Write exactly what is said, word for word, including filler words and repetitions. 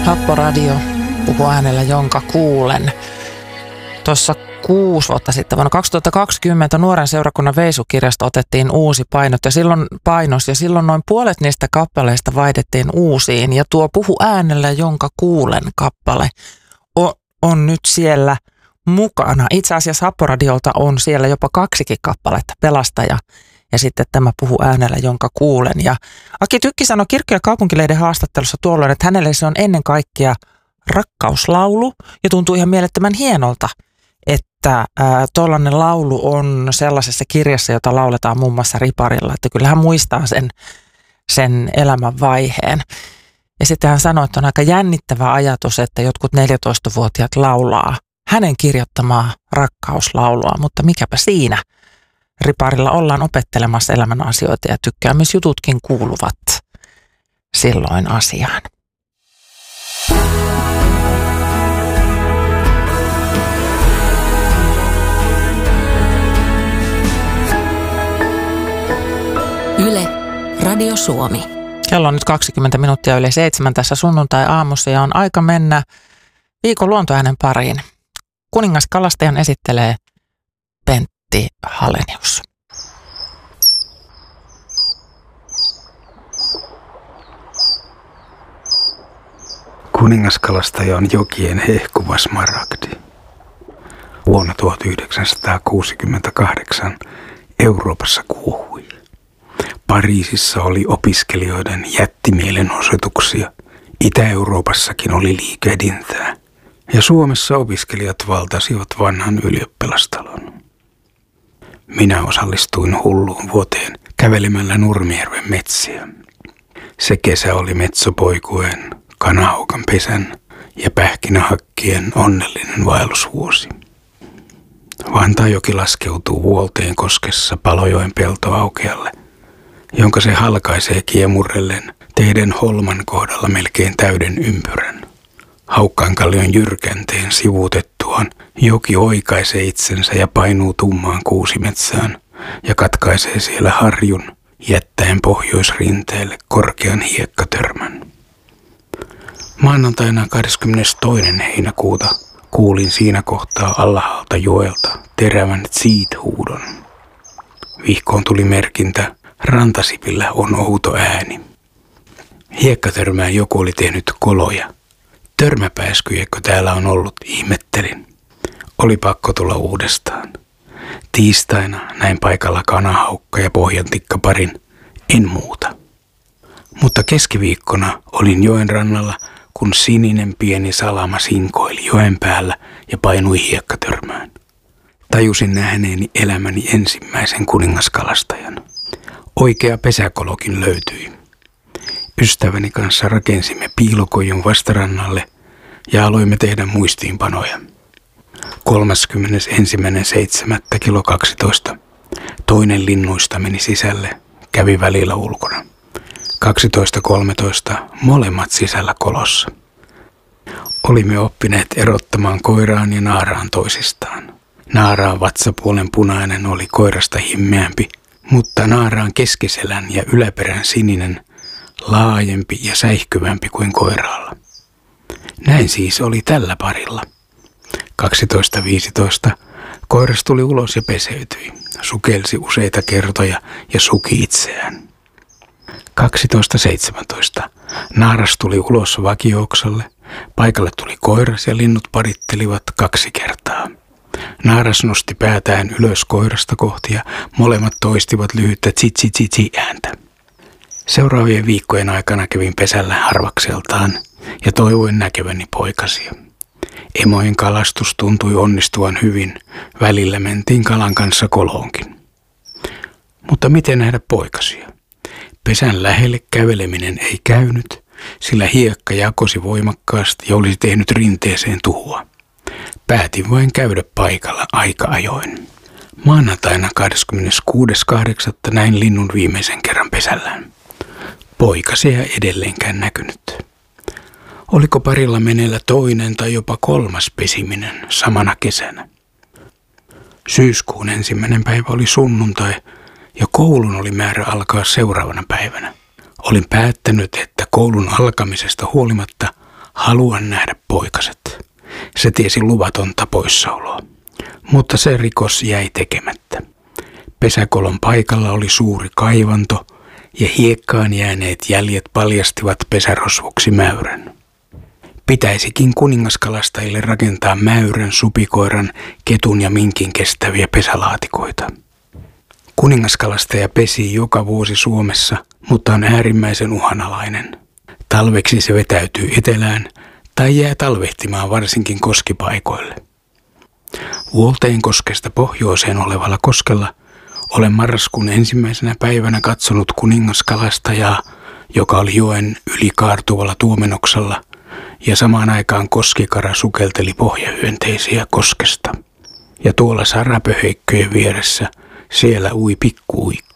Happoradio puhuu äänellä, jonka kuulen. Tuossa kuusi vuotta sitten, vuonna kaksituhattakaksikymmentä, Nuoren seurakunnan Veisukirjasta otettiin uusi painot ja silloin, painos ja silloin noin puolet niistä kappaleista vaihdettiin uusiin. Ja tuo Puhu äänellä, jonka kuulen kappale on, on nyt siellä mukana. Itse asiassa Happoradiolta on siellä jopa kaksikin kappaletta, Pelastaja ja sitten tämä Puhu äänellä, jonka kuulen. Ja Aki Tykki sanoi Kirkko- ja kaupunkilehden haastattelussa tuolloin, että hänelle se on ennen kaikkea rakkauslaulu ja tuntuu ihan mielettömän hienolta, että tuollainen laulu on sellaisessa kirjassa, jota lauletaan muun muassa riparilla, että kyllä hän muistaa sen, sen elämän vaiheen. Ja sitten hän sanoi, että on aika jännittävä ajatus, että jotkut neljätoistavuotiaat laulaa hänen kirjoittamaa rakkauslaulua, mutta mikäpä siinä. Riparilla ollaan opettelemassa elämän asioita ja tykkäämisjututkin kuuluvat silloin asiaan. Yle, Radio Suomi. Kello on nyt kaksikymmentä minuuttia yli seitsemän tässä sunnuntai-aamussa ja on aika mennä viikon luontoäänen pariin. Kuningas kalastajan esittelee Pentti Hallenius. Kuningaskalastaja on jokien hehkuva smaragdi. Vuonna tuhatyhdeksänsataakuusikymmentäkahdeksan Euroopassa kuohui. Pariisissa oli opiskelijoiden jättimielenosoituksia. Itä-Euroopassakin oli liikehdintää. Ja Suomessa opiskelijat valtasivat vanhan ylioppilastalon. Minä osallistuin hulluun vuoteen kävelemällä Nurmijärven metsiä. Se kesä oli metsopoikueen, kanahaukan pesän ja pähkinähakkien onnellinen vaellusvuosi. Vantajoki laskeutuu Vuolteen koskessa Palojoen peltoaukealle, jonka se halkaisee kiemurrellen teiden Holman kohdalla melkein täyden ympyrän. Haukkaankallion jyrkänteen sivuutettuaan joki oikaisee itsensä ja painuu tummaan kuusimetsään ja katkaisee siellä harjun jättäen pohjoisrinteelle korkean hiekkatörmän. Maanantaina kahdeskymmenestoinen heinäkuuta kuulin siinä kohtaa alhaalta joelta terävän tsiit-huudon. Vihkoon tuli merkintä, rantasipillä on outo ääni. Hiekkatörmään joku oli tehnyt koloja. Törmäpääskyjäkö täällä on ollut, ihmettelin. Oli pakko tulla uudestaan. Tiistaina näin paikalla kanahaukka ja pohjantikkaparin, en muuta. Mutta keskiviikkona olin joen rannalla, kun sininen pieni salama sinkoili joen päällä ja painui hiekkatörmään. Tajusin nähneeni elämäni ensimmäisen kuningaskalastajan. Oikea pesäkolokin löytyi. Ystäväni kanssa rakensimme piilokojun vastarannalle ja aloimme tehdä muistiinpanoja. kolmaskymmenesensimmäinen seitsemättä kello kaksitoista. Toinen linnuista meni sisälle, kävi välillä ulkona. kaksitoista kolmetoista molemmat sisällä kolossa. Olimme oppineet erottamaan koiraan ja naaraan toisistaan. Naaraan vatsapuolen punainen oli koirasta himmeämpi, mutta naaraan keskiselän ja yläperän sininen laajempi ja säihkyvämpi kuin koiraalla. Näin siis oli tällä parilla. kaksitoista viisitoista koiras tuli ulos ja peseytyi, sukelsi useita kertoja ja suki itseään. kaksitoista seitsemäntoista naaras tuli ulos vakioksalle, paikalle tuli koiras ja linnut parittelivat kaksi kertaa. Naaras nosti päätään ylös koirasta kohti ja molemmat toistivat lyhyttä tsi-tsi-tsi ääntä. Seuraavien viikkojen aikana kävin pesällä harvakseltaan ja toivoin näkeväni poikasia. Emojen kalastus tuntui onnistuvan hyvin, välillä mentiin kalan kanssa koloonkin. Mutta miten nähdä poikasia? Pesän lähelle käveleminen ei käynyt, sillä hiekka jakosi voimakkaasti ja olisi tehnyt rinteeseen tuhoa. Päätin vain käydä paikalla aika ajoin. Maanantaina kahdeskymmeneskuudes kahdeksatta näin linnun viimeisen kerran pesällään. Poikasia ei edelleenkään näkynyt. Oliko parilla meneillä toinen tai jopa kolmas pesiminen samana kesänä? Syyskuun ensimmäinen päivä oli sunnuntai ja koulun oli määrä alkaa seuraavana päivänä. Olin päättänyt, että koulun alkamisesta huolimatta Haluan nähdä poikaset. Se tiesi luvatonta poissaoloa. Mutta se rikos jäi tekemättä. Pesäkolon paikalla oli suuri kaivanto ja hiekkaan jääneet jäljet paljastivat pesärosvoksi mäyrän. Pitäisikin kuningaskalastajille rakentaa mäyrän, supikoiran, ketun ja minkin kestäviä pesälaatikoita. Kuningaskalastaja pesi joka vuosi Suomessa, mutta on äärimmäisen uhanalainen. Talveksi se vetäytyy etelään tai jää talvehtimaan varsinkin koskipaikoille. Vuolteenkoskesta pohjoiseen olevalla koskella olen marraskuun ensimmäisenä päivänä katsonut kuningaskalastajaa, joka oli joen yli kaartuvalla tuomenoksella, ja samaan aikaan koskikara sukelteli pohjahyönteisiä koskesta. Ja tuolla sarapöheikköjen vieressä siellä ui pikkuuikka.